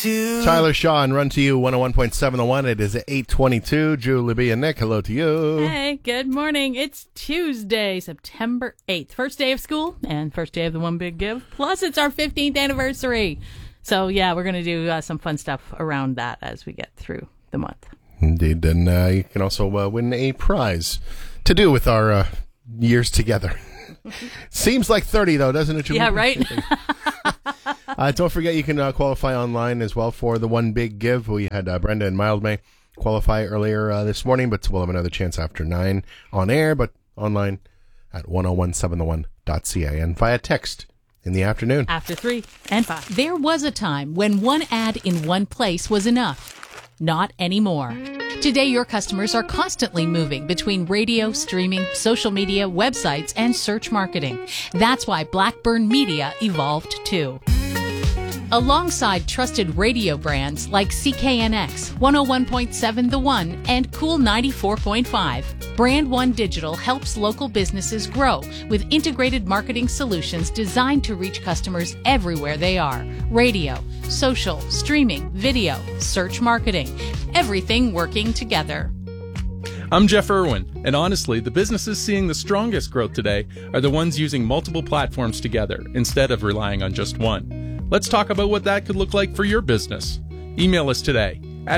to. Tyler Shaw and Run to You 101.7 The One. It is at 8:22. Julie B and Nick, hello to you. Hey, good morning. It's Tuesday, September 8th. First day of school and first day of the One Big Give. Plus, it's our 15th anniversary. So, yeah, we're going to do some fun stuff around that as we get through the month. Indeed. And you can also win a prize to do with our years together. Seems like 30, though, doesn't it, Julie? Yeah, right? Don't forget you can qualify online as well for the One Big Give. We had Brenda and Mildmay qualify earlier this morning, but we'll have another chance after 9 on air, but online at 1017theone.ca and via text in the afternoon. After 3 and 5. There was a time when one ad in one place was enough. Not anymore. Today, your customers are constantly moving between radio, streaming, social media, websites, and search marketing. That's why Blackburn Media evolved too. Alongside trusted radio brands like CKNX, 101.7 The One, and Cool 94.5, Brand One Digital helps local businesses grow with integrated marketing solutions designed to reach customers everywhere they are. Radio, social, streaming, video, search marketing, everything working together. I'm Jeff Irwin, and honestly, the businesses seeing the strongest growth today are the ones using multiple platforms together instead of relying on just one. Let's talk about what that could look like for your business. Email us today,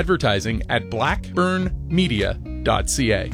advertising@blackburnmedia.ca.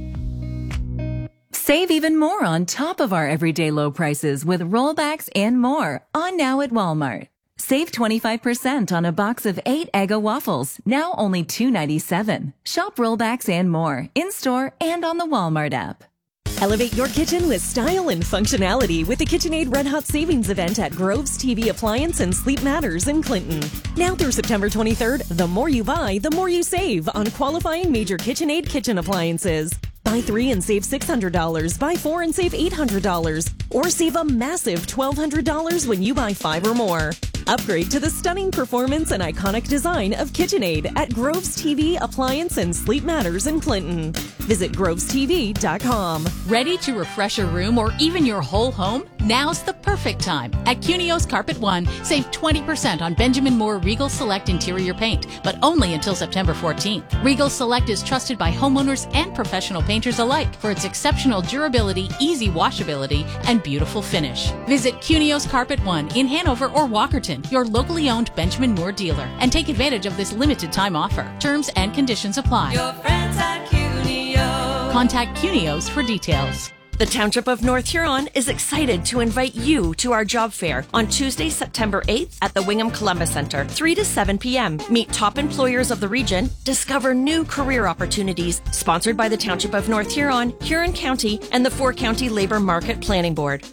Save even more on top of our everyday low prices with rollbacks and more on now at Walmart. Save 25% on a box of 8 Eggo waffles, now only $2.97. Shop rollbacks and more in-store and on the Walmart app. Elevate your kitchen with style and functionality with the KitchenAid Red Hot Savings event at Groves TV Appliance and Sleep Matters in Clinton. Now through September 23rd, the more you buy, the more you save on qualifying major KitchenAid kitchen appliances. Buy 3 and save $600. Buy 4 and save $800. Or save a massive $1,200 when you buy 5 or more. Upgrade to the stunning performance and iconic design of KitchenAid at Groves TV Appliance and Sleep Matters in Clinton. Visit grovestv.com. Ready to refresh a room or even your whole home? Now's the perfect time. At Cunios Carpet One, save 20% on Benjamin Moore Regal Select interior paint, but only until September 14th. Regal Select is trusted by homeowners and professional painters alike for its exceptional durability, easy washability, and beautiful finish. Visit Cunios Carpet One in Hanover or Walkerton, your locally owned Benjamin Moore dealer, and take advantage of this limited time offer. Terms and conditions apply. Your friends at Cunios. Contact Cunios for details. The Township of North Huron is excited to invite you to our job fair on Tuesday, September 8th at the Wingham Columbus Center, 3 to 7 p.m. Meet top employers of the region, discover new career opportunities, sponsored by the Township of North Huron, Huron County, and the 4-County Labor Market Planning Board.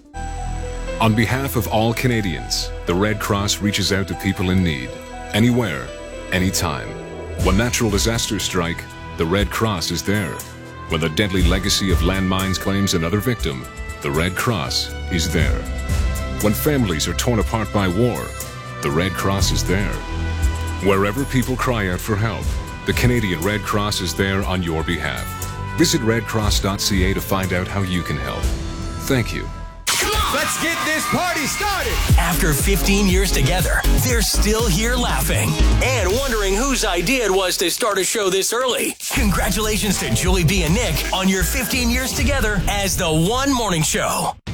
On behalf of all Canadians, the Red Cross reaches out to people in need, anywhere, anytime. When natural disasters strike, the Red Cross is there. When the deadly legacy of landmines claims another victim, the Red Cross is there. When families are torn apart by war, the Red Cross is there. Wherever people cry out for help, the Canadian Red Cross is there on your behalf. Visit redcross.ca to find out how you can help. Thank you. Let's get this party started. After 15 years together, they're still here laughing and wondering whose idea it was to start a show this early. Congratulations to Julie B and Nick on your 15 years together as the One Morning Show.